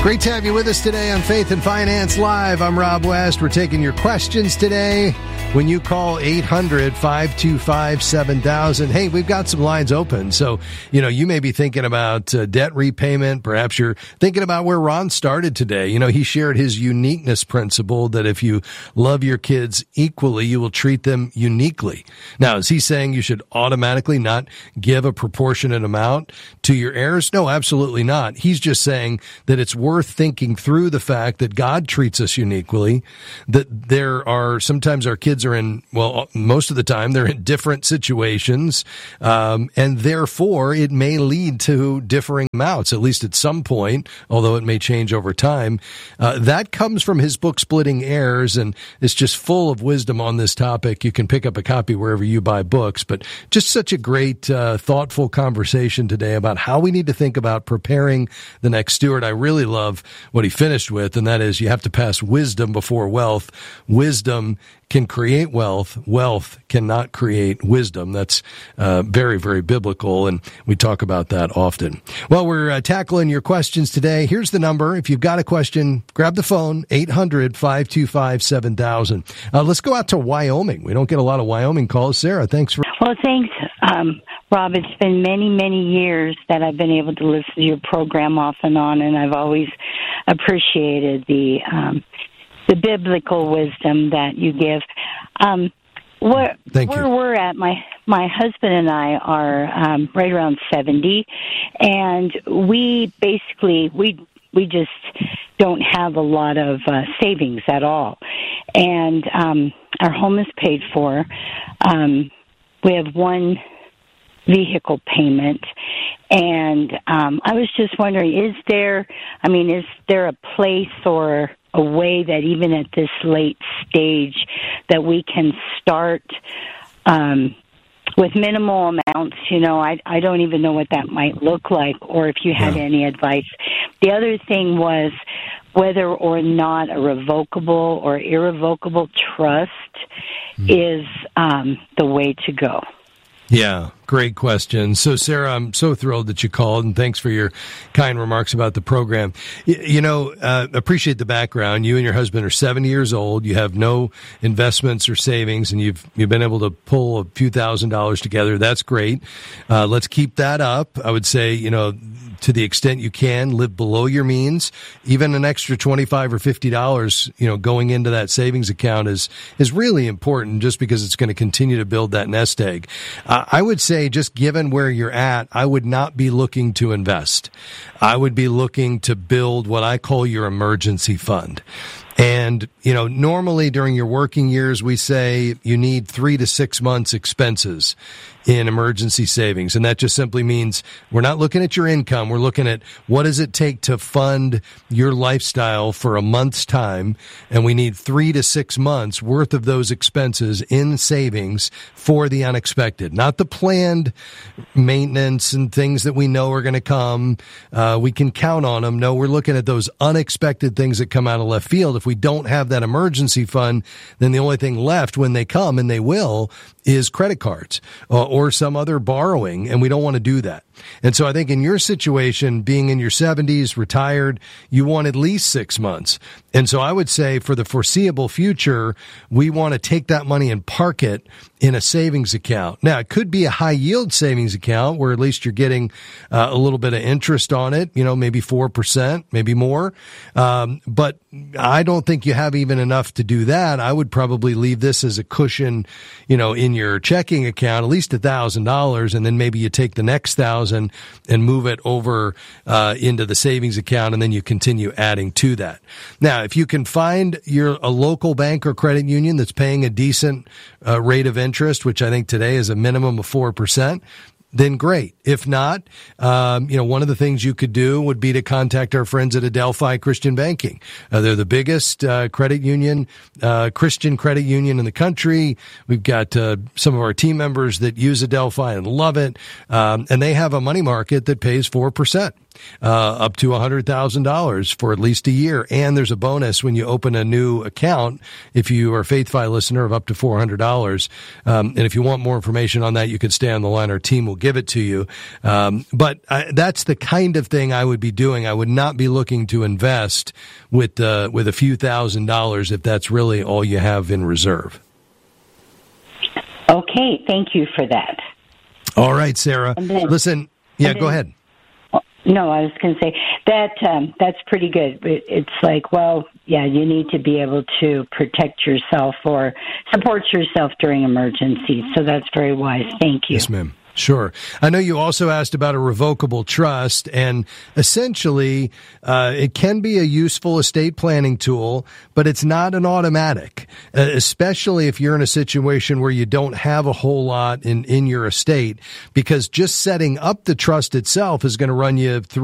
Great to have you with us today on Faith and Finance Live. I'm Rob West. We're taking your questions today. When you call 800-525-7000, hey, we've got some lines open. So, you may be thinking about debt repayment. Perhaps you're thinking about where Ron started today. He shared his uniqueness principle that if you love your kids equally, you will treat them uniquely. Now, is he saying you should automatically not give a proportionate amount to your heirs? No, absolutely not. He's just saying that it's worth thinking through the fact that God treats us uniquely, that there are sometimes our kids are in, most of the time they're in different situations, and therefore it may lead to differing amounts, at least at some point, although it may change over time. That comes from his book, Splitting Heirs, and it's just full of wisdom on this topic. You can pick up a copy wherever you buy books, but just such a great, thoughtful conversation today about how we need to think about preparing the next steward. I really love what he finished with, and that is you have to pass wisdom before wealth. Wisdom can create wealth. Wealth cannot create wisdom. That's very, very biblical, and we talk about that often. Well, we're tackling your questions today. Here's the number. If you've got a question, grab the phone, 800-525-7000. Let's go out to Wyoming. We don't get a lot of Wyoming calls. Sarah, thanks for... Well, thanks, Rob. It's been many, many years that I've been able to listen to your program off and on, and I've always appreciated the biblical wisdom that you give. Where we're at, my husband and I are right around 70, and we just don't have a lot of savings at all, and our home is paid for. We have one vehicle payment, and I was just wondering, is there a place or a way that even at this late stage that we can start with minimal amounts? I don't even know what that might look like, or if you had any advice. The other thing was whether or not a revocable or irrevocable trust is the way to go. Yeah, great question. So, Sarah, I'm so thrilled that you called, and thanks for your kind remarks about the program. Appreciate the background. You and your husband are 70 years old. You have no investments or savings, and you've been able to pull a few $1,000s together. That's great. Let's keep that up. I would say, to the extent you can, live below your means. Even an extra $25 or $50, going into that savings account is really important, just because it's going to continue to build that nest egg. I would say, just given where you're at, I would not be looking to invest. I would be looking to build what I call your emergency fund. And, normally during your working years, we say you need 3 to 6 months expenses in emergency savings. And that just simply means we're not looking at your income. We're looking at what does it take to fund your lifestyle for a month's time. And we need 3 to 6 months worth of those expenses in savings for the unexpected, not the planned maintenance and things that we know are going to come. We can count on them. No, we're looking at those unexpected things that come out of left field. If we don't have that emergency fund, then the only thing left when they come, and they will, is credit cards or some other borrowing, and we don't want to do that. And so I think in your situation, being in your 70s, retired, you want at least 6 months. And so I would say for the foreseeable future, we want to take that money and park it in a savings account. Now, it could be a high yield savings account where at least you're getting a little bit of interest on it, maybe 4%, maybe more. But I don't think you have even enough to do that. I would probably leave this as a cushion, in your checking account, at least $1,000, and then maybe you take the next $1,000 and move it over into the savings account, and then you continue adding to that. Now, if you can find a local bank or credit union that's paying a decent rate of interest, which I think today is a minimum of 4%, then great. If not, one of the things you could do would be to contact our friends at Adelphi Christian Banking. They're the biggest credit union, Christian credit union in the country. We've got some of our team members that use Adelphi and love it, and they have a money market that pays 4%. up to $100,000 for at least a year. And there's a bonus when you open a new account if you are a FaithFi listener of up to $400. And if you want more information on that, you could stay on the line. Our team will give it to you. But that's the kind of thing I would be doing. I would not be looking to invest with a few $1,000s if that's really all you have in reserve. Okay, thank you for that. All right, Sarah. Listen, go ahead. No, I was going to say that's pretty good. It's like, well, yeah, you need to be able to protect yourself or support yourself during emergencies. So that's very wise. Thank you. Yes, ma'am. Sure. I know you also asked about a revocable trust, and essentially it can be a useful estate planning tool, but it's not an automatic, especially if you're in a situation where you don't have a whole lot in your estate, because just setting up the trust itself is going to run you